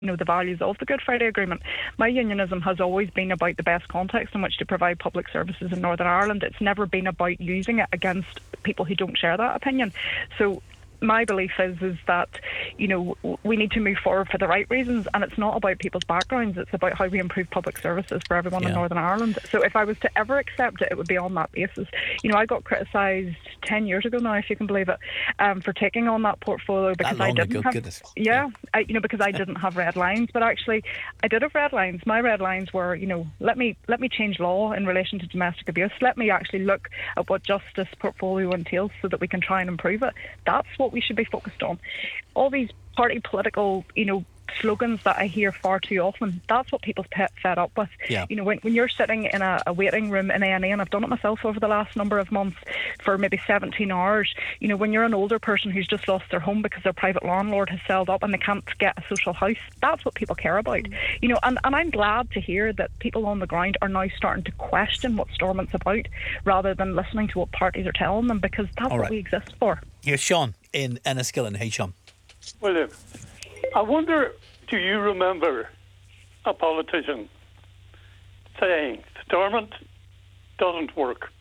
the values of the Good Friday Agreement. My unionism has always been about the best context in which to provide public services in Northern Ireland. It's never been about using it against people who don't share that opinion. So my belief is that, we need to move forward for the right reasons, and it's not about people's backgrounds, it's about how we improve public services for everyone in Northern Ireland. So if I was to ever accept it, it would be on that basis. I got criticised 10 years ago now, if you can believe it, for taking on that portfolio because I didn't have... because I didn't have red lines, but actually I did have red lines. My red lines were, let me change law in relation to domestic abuse. Let me actually look at what justice portfolio entails so that we can try and improve it. That's what we should be focused on. All these party political, slogans that I hear far too often, that's what people fed up with. Yeah. When you're sitting in a waiting room in A&E, and I've done it myself over the last number of months for maybe 17 hours, when you're an older person who's just lost their home because their private landlord has sold up and they can't get a social house, that's what people care about. And I'm glad to hear that people on the ground are now starting to question what Stormont's about rather than listening to what parties are telling them, because that's what we exist for. Here's Sean in Enniskillen. Hey, Sean. Well, I wonder, do you remember a politician saying Stormont doesn't work?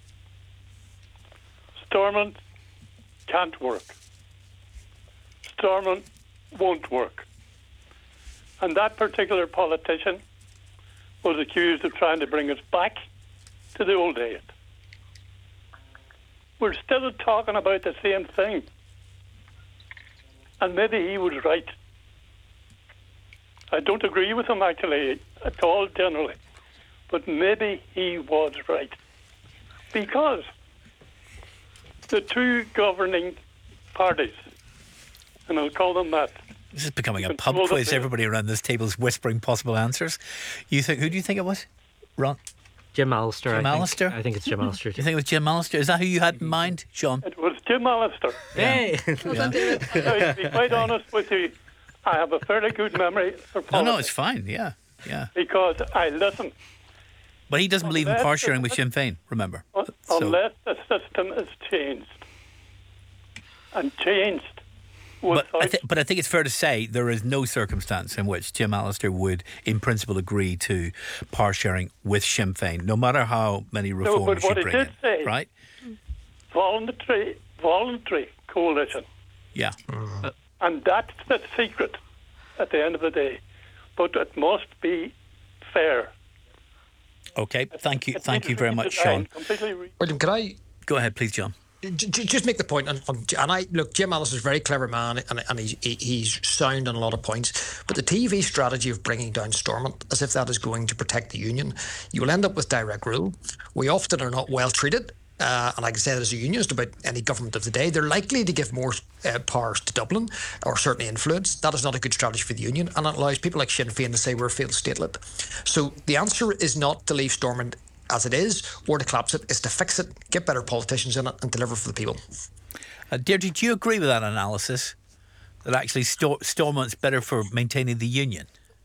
Stormont can't work. Stormont won't work. And that particular politician was accused of trying to bring us back to the old days. We're still talking about the same thing. And maybe he was right. I don't agree with him actually at all generally, but maybe he was right. Because the two governing parties, and I'll call them that. This is becoming a pub quiz. Everybody around this table is whispering possible answers. Who do you think it was? Ron? Jim Allister. I think it's Jim Allister. Do you think it was Jim Allister? Is that who you had in mind, Sean? It was Jim Allister. Hey! Now, to be quite honest with you, I have a fairly good memory for politics. No, it's fine, yeah. Because I listen. But he doesn't believe in power sharing with Sinn Féin, remember. Unless the system is changed. And changed. But I think it's fair to say there is no circumstance in which Jim Allister would, in principle, agree to power sharing with Sinn Féin, no matter how many reforms you bring in. But what he did say, right? Voluntary coalition. Yeah. And that's the secret at the end of the day. But it must be fair. Okay, thank you very much, Sean. William, could I... Go ahead, please, John. Just make the point, and I look. Jim Allister's a very clever man, and he's sound on a lot of points. But the TV strategy of bringing down Stormont, as if that is going to protect the union, you will end up with direct rule. We often are not well treated, and I can say that as a unionist about any government of the day. They're likely to give more powers to Dublin, or certainly influence. That is not a good strategy for the union, and it allows people like Sinn Féin to say we're failed statelet. So the answer is not to leave Stormont as it is, or to collapse it, is to fix it, get better politicians in it, and deliver for the people. Deirdre, do you agree with that analysis? That actually Stormont's better for maintaining the union?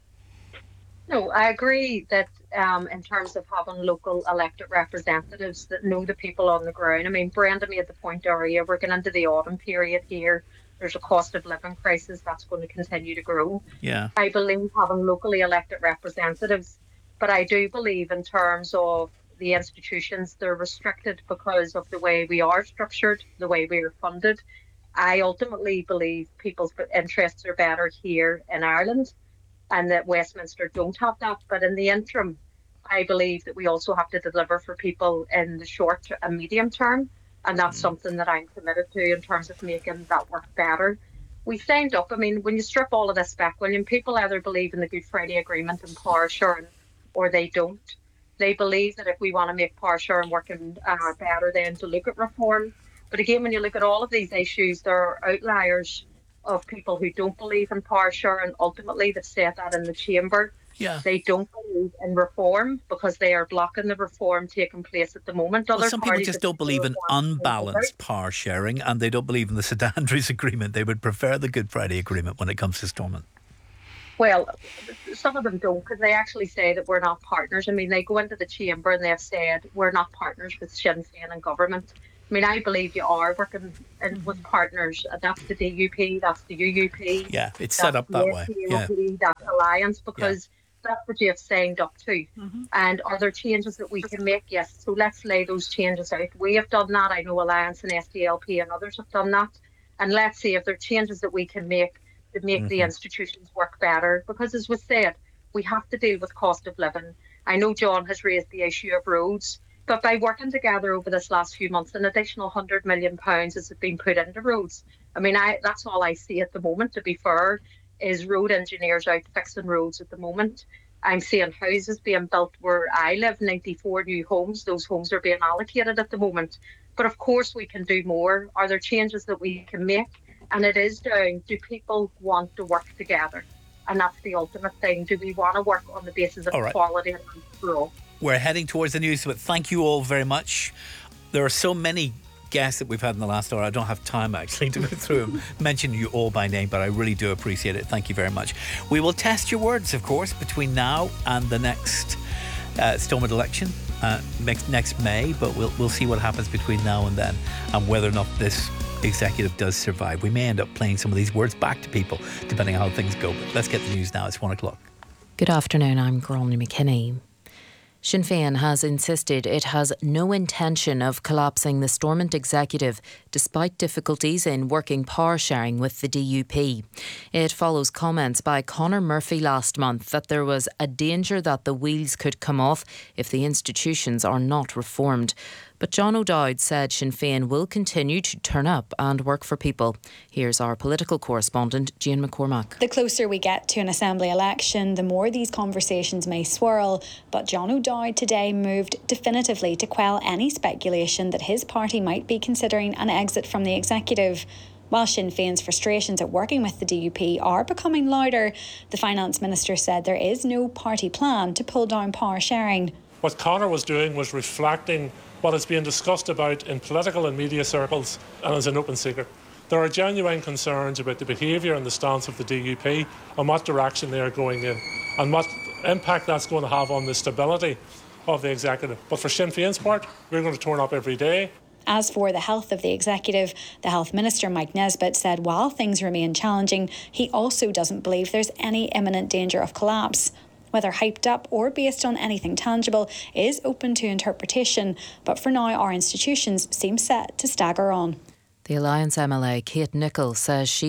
No, I agree that in terms of having local elected representatives that know the people on the ground. I mean, Brenda made the point earlier, we're getting into the autumn period here. There's a cost of living crisis that's going to continue to grow. Yeah. I believe having locally elected representatives, but I do believe in terms of the institutions, they're restricted because of the way we are structured, the way we are funded. I ultimately believe people's interests are better here in Ireland and that Westminster don't have that. But in the interim, I believe that we also have to deliver for people in the short and medium term. And that's something that I'm committed to in terms of making that work better. We signed up, I mean, when you strip all of this back, William, people either believe in the Good Friday Agreement and power sharing or they don't. They believe that if we want to make power sharing working better, then to look at reform. But again, when you look at all of these issues, there are outliers of people who don't believe in power sharing. Ultimately, they've said that in the chamber. Yeah. They don't believe in reform because they are blocking the reform taking place at the moment. Well, some people just don't believe in unbalanced power sharing, and they don't believe in the St Andrews Agreement. They would prefer the Good Friday Agreement when it comes to Stormont. Well, some of them don't, because they actually say that we're not partners. I mean, they go into the chamber and they've said we're not partners with Sinn Féin and government. I mean, I believe you are working with partners. That's the DUP, that's the UUP. Yeah, it's set up that way. Yeah. That alliance, because that's what you have signed up to. Mm-hmm. And are there changes that we can make? Yes. So let's lay those changes out. We have done that. I know Alliance and SDLP and others have done that. And let's see if there are changes that we can make to make the institutions work better. Because as was said, we have to deal with cost of living. I know John has raised the issue of roads. But by working together over this last few months, an additional £100 million has been put into roads. I mean, that's all I see at the moment, to be fair, is road engineers out fixing roads at the moment. I'm seeing houses being built where I live, 94 new homes. Those homes are being allocated at the moment. But of course, we can do more. Are there changes that we can make? And it is down, do people want to work together? And that's the ultimate thing. Do we want to work on the basis of quality and growth? We're heading towards the news, but thank you all very much. There are so many guests that we've had in the last hour. I don't have time actually to go through them, mention you all by name, but I really do appreciate it. Thank you very much. We will test your words, of course, between now and the next Stormont election next May, but we'll see what happens between now and then and whether or not this executive does survive. We may end up playing some of these words back to people depending on how things go. But let's get the news now. It's 1 o'clock. Good afternoon. I'm Gráinne McKinney. Sinn Féin has insisted it has no intention of collapsing the Stormont executive despite difficulties in working power sharing with the DUP. It follows comments by Conor Murphy last month that there was a danger that the wheels could come off if the institutions are not reformed. But John O'Dowd said Sinn Féin will continue to turn up and work for people. Here's our political correspondent, Jane McCormack. The closer we get to an Assembly election, the more these conversations may swirl. But John O'Dowd today moved definitively to quell any speculation that his party might be considering an exit from the executive. While Sinn Féin's frustrations at working with the DUP are becoming louder, the Finance Minister said there is no party plan to pull down power sharing. What Conor was doing was reflecting what is being discussed about in political and media circles and is an open secret. There are genuine concerns about the behaviour and the stance of the DUP and what direction they are going in and what impact that's going to have on the stability of the executive. But for Sinn Féin's part, we're going to turn up every day. As for the health of the executive, the Health Minister Mike Nesbitt said while things remain challenging, he also doesn't believe there's any imminent danger of collapse. Whether hyped up or based on anything tangible is open to interpretation, but for now our institutions seem set to stagger on. The Alliance MLA Kate Nicholl says she